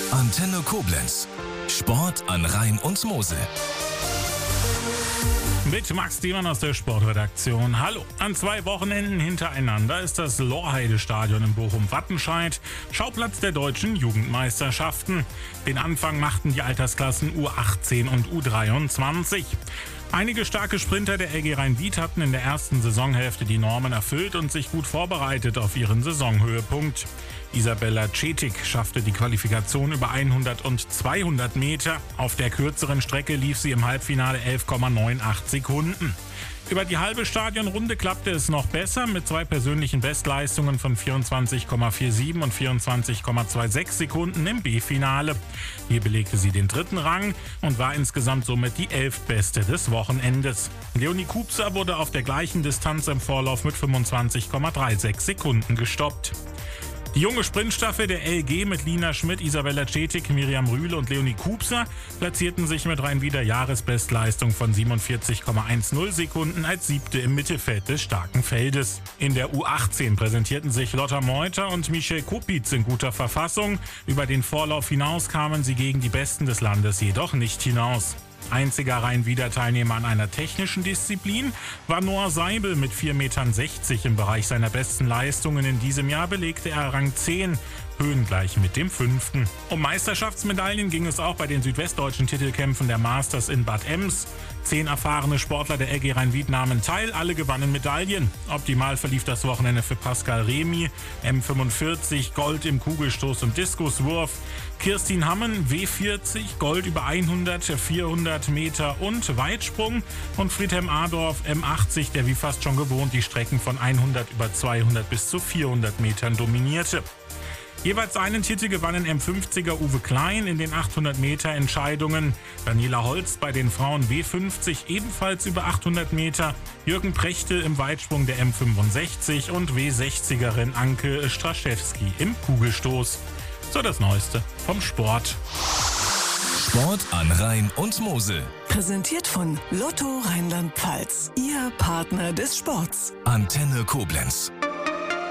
Antenne Koblenz. Sport an Rhein und Mosel. Mit Max Diemann aus der Sportredaktion. Hallo. An 2 Wochenenden hintereinander ist das Lorheide-Stadion in Bochum-Wattenscheid Schauplatz der deutschen Jugendmeisterschaften. Den Anfang machten die Altersklassen U18 und U23. Einige starke Sprinter der LG Rhein-Wied hatten in der ersten Saisonhälfte die Normen erfüllt und sich gut vorbereitet auf ihren Saisonhöhepunkt. Isabella Cetic schaffte die Qualifikation über 100 und 200 Meter. Auf der kürzeren Strecke lief sie im Halbfinale 11,98 Sekunden. Über die halbe Stadionrunde klappte es noch besser mit 2 persönlichen Bestleistungen von 24,47 und 24,26 Sekunden im B-Finale. Hier belegte sie den 3. Rang und war insgesamt somit die 11. Beste des Wochenendes. Leonie Kupser wurde auf der gleichen Distanz im Vorlauf mit 25,36 Sekunden gestoppt. Die junge Sprintstaffel der LG mit Lina Schmidt, Isabella Cetic, Miriam Rühle und Leonie Kupser platzierten sich mit Rhein-Wieder Jahresbestleistung von 47,10 Sekunden als 7. im Mittelfeld des starken Feldes. In der U18 präsentierten sich Lotta Meuter und Michelle Kupitz in guter Verfassung. Über den Vorlauf hinaus kamen sie gegen die Besten des Landes jedoch nicht hinaus. Einziger Rhein-Wieder Teilnehmer an einer technischen Disziplin war Noah Seibel mit 4,60 Metern. Im Bereich seiner besten Leistungen in diesem Jahr belegte er Rang 10, höhengleich mit dem 5. Um Meisterschaftsmedaillen ging es auch bei den südwestdeutschen Titelkämpfen der Masters in Bad Ems. 10 erfahrene Sportler der LG Rhein-Wied nahmen teil, alle gewannen Medaillen. Optimal verlief das Wochenende für Pascal Remy, M45, Gold im Kugelstoß und Diskuswurf. Kirstin Hammen, W40, Gold über 100, 400 Meter und Weitsprung. Und Friedhelm Adorf, M80, der wie fast schon gewohnt die Strecken von 100 über 200 bis zu 400 Metern dominierte. Jeweils einen Titel gewannen M50er Uwe Klein in den 800 Meter Entscheidungen, Daniela Holst bei den Frauen W50 ebenfalls über 800 Meter, Jürgen Prechtel im Weitsprung der M65 und W60erin Anke Straschewski im Kugelstoß. So das Neueste vom Sport. Sport an Rhein und Mosel. Präsentiert von Lotto Rheinland-Pfalz, Ihr Partner des Sports. Antenne Koblenz.